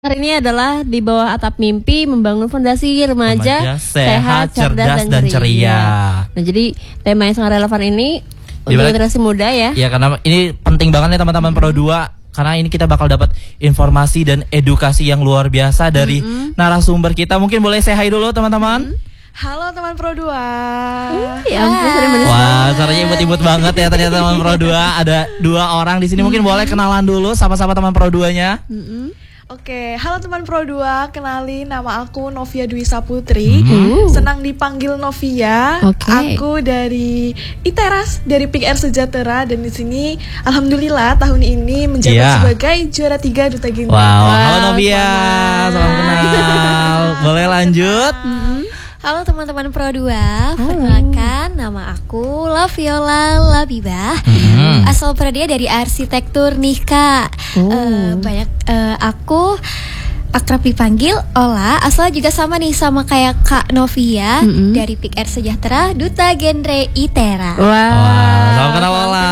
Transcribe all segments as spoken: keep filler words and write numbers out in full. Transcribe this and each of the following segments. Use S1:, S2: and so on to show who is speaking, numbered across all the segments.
S1: Hari ini adalah di bawah atap mimpi membangun fondasi remaja,
S2: remaja sehat, cerdas, dan, dan ceria.
S1: ceria. Nah, jadi tema yang sangat relevan ini untuk generasi muda ya.
S2: Ya, karena ini penting banget nih teman-teman Pro dua. Karena ini kita bakal dapat informasi dan edukasi yang luar biasa dari mm-hmm. narasumber kita. Mungkin boleh say hi dulu teman-teman.
S3: Mm-hmm. Halo teman Pro dua.
S1: Ya ampun,
S2: wah, suaranya imut-imut banget ya ternyata teman Pro dua. Ada dua orang di sini. Mungkin boleh kenalan dulu sama-sama teman Pro dua-nya.
S3: Mm-hmm. Oke, halo teman Pro dua, kenalin nama aku Novia Dwi Saputri. Mm-hmm. Senang dipanggil Novia.
S1: Okay.
S3: Aku dari ITERAS, dari P I K R Sejahtera, dan di sini alhamdulillah tahun ini menjabat yeah. sebagai juara tiga Duta Genre.
S2: Wow, wow. Halo Novia, salam kenal. Boleh lanjut?
S4: Mm-hmm. Halo teman-teman Pro dua, perkenalkan nama aku Laviola Labibah, hmm. asal Pradia dari arsitektur Nika. Oh. Uh, banyak uh, aku akrab dipanggil Ola, asal juga sama nih sama kayak Kak Novia mm-hmm. dari P I K R Sejahtera, Duta Genre ITERA.
S1: Wow,
S2: wow. Salam kenal Ola.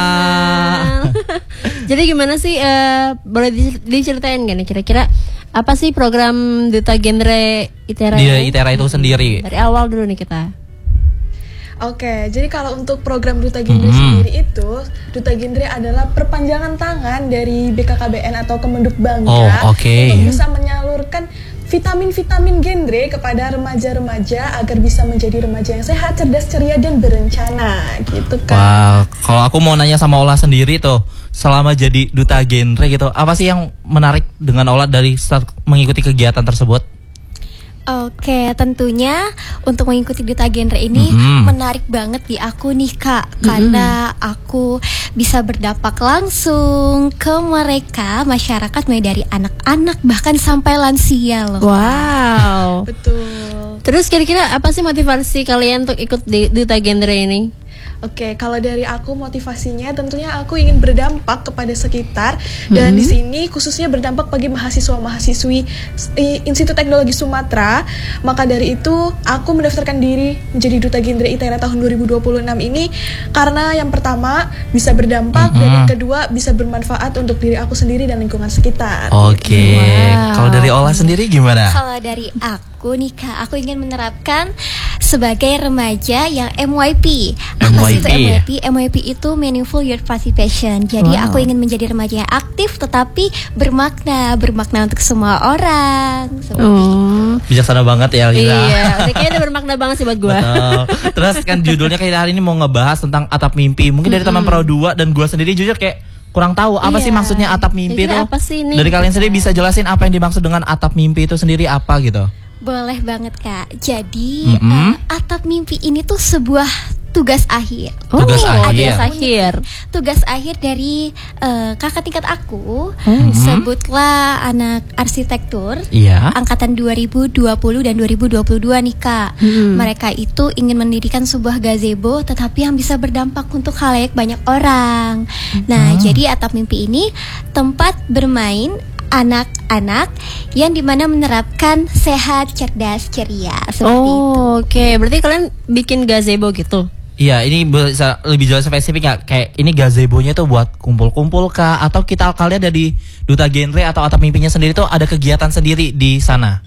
S1: Jadi gimana sih, uh, boleh diceritain gak nih kira-kira apa sih program Duta Genre ITERA?
S2: Di ITERA itu sendiri.
S1: Dari awal dulu nih kita.
S3: Oke, jadi kalau untuk program Duta Genre mm-hmm. sendiri itu, Duta Genre adalah perpanjangan tangan dari B K K B N atau Kemenduk Bangga
S2: oh, okay.
S3: untuk bisa menyalurkan vitamin-vitamin genre kepada remaja-remaja agar bisa menjadi remaja yang sehat, cerdas, ceria, dan berencana, gitu kan.
S2: Wow, kalau aku mau nanya sama Ola sendiri tuh, selama jadi Duta Genre gitu, apa sih yang menarik dengan Ola dari start mengikuti kegiatan tersebut?
S4: Oke, tentunya untuk mengikuti Duta Genre ini mm-hmm. menarik banget di aku nih Kak, mm-hmm. karena aku bisa berdampak langsung ke mereka, masyarakat mulai dari anak-anak bahkan sampai lansia loh.
S1: Wow,
S3: betul.
S1: Terus kira-kira apa sih motivasi kalian untuk ikut di Duta Genre ini?
S3: Oke, kalau dari aku motivasinya tentunya aku ingin berdampak kepada sekitar dan mm-hmm. di sini khususnya berdampak bagi mahasiswa-mahasiswi Institut Teknologi Sumatera. Maka dari itu aku mendaftarkan diri menjadi Duta Genre ITERA tahun dua ribu dua puluh enam ini karena yang pertama bisa berdampak mm-hmm. dan yang kedua bisa bermanfaat untuk diri aku sendiri dan lingkungan sekitar.
S2: Oke, wow. Kalau dari Ola sendiri gimana?
S4: Kalau dari aku nih Kak, aku ingin menerapkan sebagai remaja yang M Y P. Apa sih itu M Y P? M Y P itu Meaningful Youth Participation. Jadi wow. aku ingin menjadi remaja yang aktif tetapi bermakna, bermakna untuk semua orang.
S1: Oh.
S2: Bijaksana banget ya Lina.
S1: Iya, kayaknya udah bermakna banget sih buat gue.
S2: Terus kan judulnya kayak hari ini mau ngebahas tentang atap mimpi. Mungkin dari mm-hmm. teman Pro dua dan gue sendiri jujur kayak kurang tahu apa iya. sih maksudnya atap mimpi itu.
S1: Apa sih ini?
S2: Dari kalian sendiri bisa jelasin apa yang dimaksud dengan atap mimpi itu sendiri apa gitu?
S4: Boleh banget Kak. Jadi mm-hmm. uh, atap mimpi ini tuh sebuah tugas akhir.
S1: Oh,
S2: tugas akhir.
S1: Tugas akhir.
S4: Tugas akhir dari uh, kakak tingkat aku. Mm-hmm. Sebutlah anak arsitektur.
S2: Iya.
S4: Angkatan dua ribu dua puluh dan dua ribu dua puluh dua nih Kak. Mm-hmm. Mereka itu ingin mendirikan sebuah gazebo tetapi yang bisa berdampak untuk khalayak banyak orang. Mm-hmm. Nah, jadi atap mimpi ini tempat bermain anak-anak yang dimana menerapkan sehat, cerdas, ceria seperti
S1: oh,
S4: itu.
S1: Oke, okay. Berarti kalian bikin gazebo gitu?
S2: Iya, ini bisa lebih jelas spesifik nggak? Kayak ini gazebonya tuh buat kumpul-kumpul kah? Atau kita kalian dari Duta Genre atau atap mimpinya sendiri tuh ada kegiatan sendiri di sana?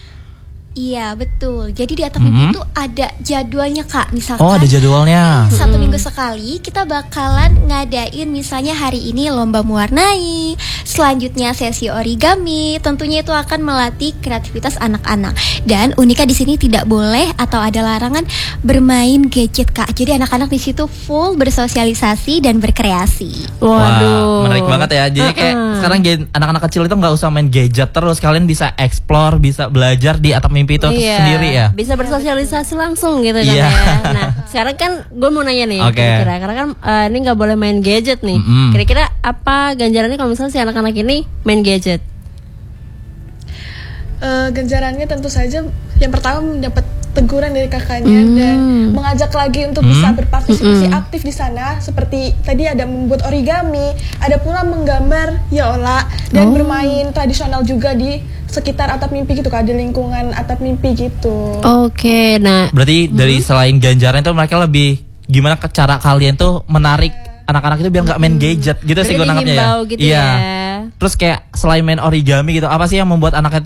S4: Iya betul. Jadi di atap mimpi mm-hmm. itu ada jadwalnya Kak. Misalkan
S2: oh ada jadwalnya.
S4: Satu mm-hmm. minggu sekali kita bakalan ngadain misalnya hari ini lomba mewarnai, selanjutnya sesi origami. Tentunya itu akan melatih kreativitas anak-anak. Dan uniknya di sini tidak boleh atau ada larangan bermain gadget Kak. Jadi anak-anak di situ full bersosialisasi dan berkreasi.
S1: Waduh.
S2: Wah, menarik banget ya. Jadi kayak uh-uh. sekarang anak-anak kecil itu nggak usah main gadget terus. Kalian bisa explore, bisa belajar di atap mimpi itu
S1: iya,
S2: sendiri ya.
S1: Bisa bersosialisasi langsung gitu kan
S2: iya.
S1: ya. Nah sekarang kan gue mau nanya nih
S2: okay.
S1: kira-kira karena kan uh, ini nggak boleh main gadget nih. Mm-hmm. Kira-kira apa ganjarannya kalau misalnya si anak-anak ini main gadget?
S3: Uh, ganjarannya tentu saja yang pertama mendapat teguran dari kakaknya mm. dan mengajak lagi untuk mm. bisa berpartisipasi mm. aktif di sana seperti tadi ada membuat origami, ada pula menggambar ya Ola dan oh. bermain tradisional juga di sekitar atap mimpi gitu Kak, di lingkungan atap mimpi gitu.
S1: Oke, okay, nah
S2: berarti mm. dari selain ganjaran itu mereka lebih gimana cara kalian tuh menarik anak-anak itu biar nggak main gadget gitu sih gue nangkapnya ya.
S1: Gitu
S2: iya.
S1: ya.
S2: Terus kayak selain main origami gitu, apa sih yang membuat anaknya